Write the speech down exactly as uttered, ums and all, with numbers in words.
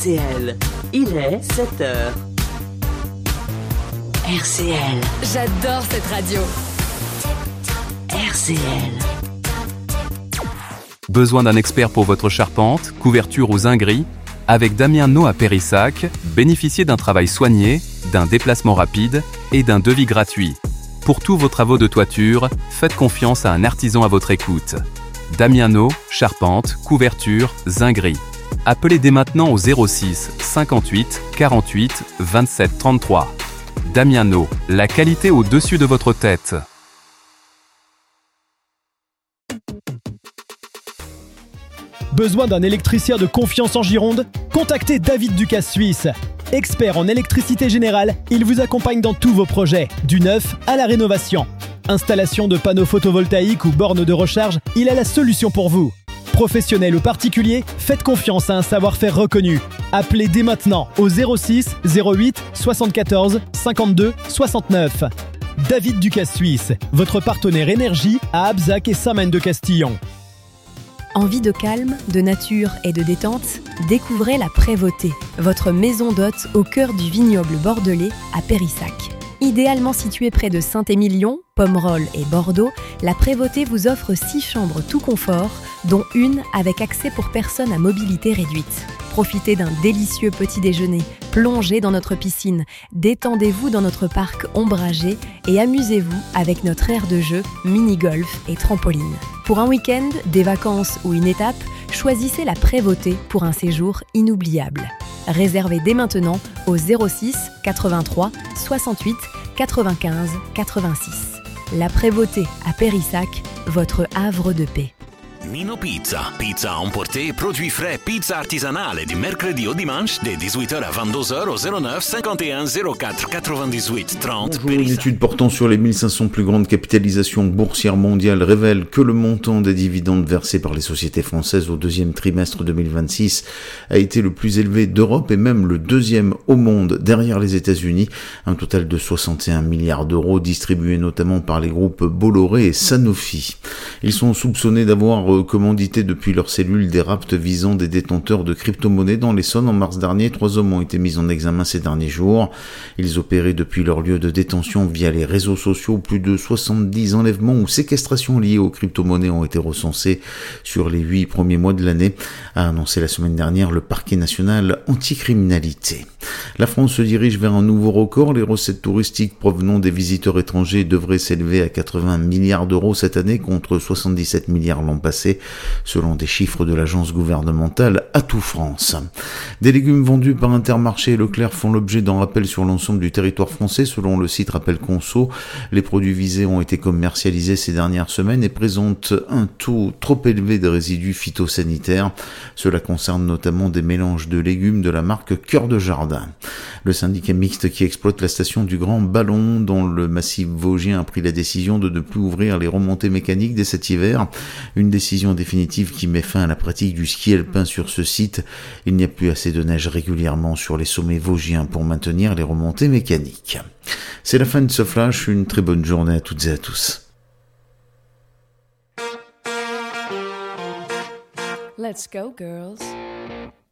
C L. Il est sept heures. R C L. J'adore cette radio. R C L. Besoin d'un expert pour votre charpente, couverture ou zinguerie? Avec Damien No à Périssac, bénéficiez d'un travail soigné, d'un déplacement rapide et d'un devis gratuit. Pour tous vos travaux de toiture, faites confiance à un artisan à votre écoute. Damien No, charpente, couverture, zinguerie. Appelez dès maintenant au zéro six cinquante-huit quarante-huit vingt-sept trente-trois. Damien No, la qualité au-dessus de votre tête. Besoin d'un électricien de confiance en Gironde? Contactez David Ducasse Suisse. Expert en électricité générale, il vous accompagne dans tous vos projets, du neuf à la rénovation. Installation de panneaux photovoltaïques ou bornes de recharge, il a la solution pour vous. Professionnel ou particulier, faites confiance à un savoir-faire reconnu. Appelez dès maintenant au zéro six zéro huit soixante-quatorze cinquante-deux soixante-neuf. David Ducasse Suisse, votre partenaire énergie à Abzac et Saint-Maine-de-Castillon. Envie de calme, de nature et de détente? Découvrez la Prévôté, votre maison d'hôte au cœur du vignoble bordelais à Périssac. Idéalement située près de Saint-Émilion, Pomerol et Bordeaux, la Prévôté vous offre six chambres tout confort, dont une avec accès pour personnes à mobilité réduite. Profitez d'un délicieux petit déjeuner, plongez dans notre piscine, détendez-vous dans notre parc ombragé et amusez-vous avec notre aire de jeu, mini-golf et trampoline. Pour un week-end, des vacances ou une étape, choisissez la Prévôté pour un séjour inoubliable. Réservez dès maintenant au zéro six quatre-vingt-trois soixante-huit quatre-vingt-quinze quatre-vingt-six. La Prévôté à Périssac, votre havre de paix. Nino Pizza. Pizza à emporter, produits frais, pizza artisanale du mercredi au dimanche de dix-huit heures à vingt-deux heures au zéro neuf cinquante et un zéro quatre quatre-vingt-dix-huit trente. Bonjour, une étude portant sur les mille cinq cents plus grandes capitalisations boursières mondiales révèle que le montant des dividendes versés par les sociétés françaises au deuxième trimestre deux mille vingt-six a été le plus élevé d'Europe et même le deuxième au monde derrière les États-Unis. Un total de soixante et un milliards d'euros distribués notamment par les groupes Bolloré et Sanofi. Ils sont soupçonnés d'avoir commandité depuis leurs cellules des rapts visant des détenteurs de crypto-monnaies dans l'Essonne en mars dernier. Trois hommes ont été mis en examen ces derniers jours. Ils opéraient depuis leur lieu de détention via les réseaux sociaux. Plus de soixante-dix enlèvements ou séquestrations liées aux crypto-monnaies ont été recensés sur les huit premiers mois de l'année, a annoncé la semaine dernière le parquet national anticriminalité. La France se dirige vers un nouveau record. Les recettes touristiques provenant des visiteurs étrangers devraient s'élever à quatre-vingts milliards d'euros cette année contre soixante-dix-sept milliards l'an passé, selon des chiffres de l'agence gouvernementale Atout France. Des légumes vendus par Intermarché et Leclerc font l'objet d'un rappel sur l'ensemble du territoire français. Selon le site Rappel Conso, les produits visés ont été commercialisés ces dernières semaines et présentent un taux trop élevé de résidus phytosanitaires. Cela concerne notamment des mélanges de légumes de la marque Cœur de Jardin. Le syndicat mixte qui exploite la station du Grand Ballon dans le massif vosgien a pris la décision de ne plus ouvrir les remontées mécaniques dès cet hiver. Une décision définitive qui met fin à la pratique du ski alpin sur ce site. Il n'y a plus assez de neige régulièrement sur les sommets vosgiens pour maintenir les remontées mécaniques. C'est la fin de ce flash. Une très bonne journée à toutes et à tous. Let's go, girls.